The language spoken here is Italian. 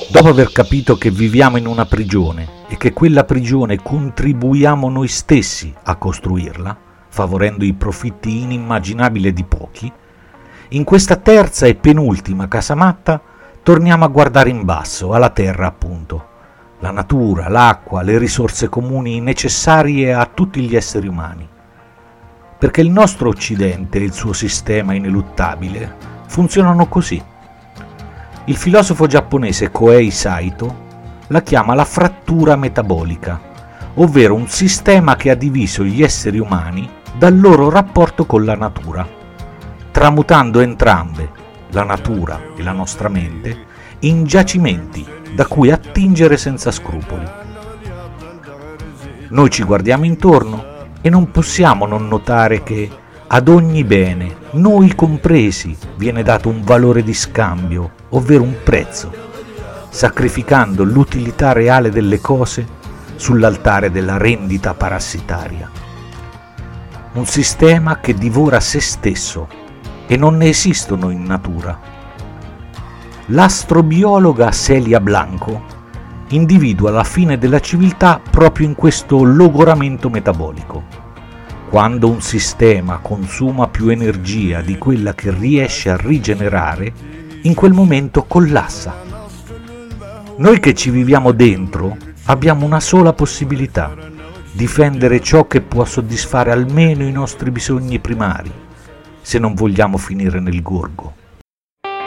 Dopo aver capito che viviamo in una prigione e che quella prigione contribuiamo noi stessi a costruirla, favorendo i profitti inimmaginabili di pochi, in questa terza e penultima casamatta torniamo a guardare in basso, alla terra appunto, la natura, l'acqua, le risorse comuni necessarie a tutti gli esseri umani. Perché il nostro Occidente e il suo sistema ineluttabile funzionano così. Il filosofo giapponese Kohei Saito la chiama la frattura metabolica, ovvero un sistema che ha diviso gli esseri umani dal loro rapporto con la natura, tramutando entrambe, la natura e la nostra mente, in giacimenti da cui attingere senza scrupoli. Noi ci guardiamo intorno e non possiamo non notare che ad ogni bene, noi compresi, viene dato un valore di scambio, ovvero un prezzo, sacrificando l'utilità reale delle cose sull'altare della rendita parassitaria. Un sistema che divora se stesso e non ne esistono in natura. L'astrobiologa Celia Blanco individua la fine della civiltà proprio in questo logoramento metabolico, quando un sistema consuma più energia di quella che riesce a rigenerare, in quel momento collassa. Noi che ci viviamo dentro abbiamo una sola possibilità: difendere ciò che può soddisfare almeno i nostri bisogni primari, se non vogliamo finire nel gorgo.